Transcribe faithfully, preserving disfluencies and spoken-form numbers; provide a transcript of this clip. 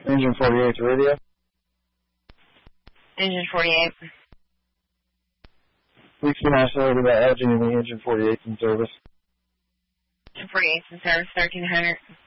Engine forty-eight radio. Engine forty-eight. Please can I say about L G and the Engine forty-eight in service? Engine forty-eight in service, thirteen hundred.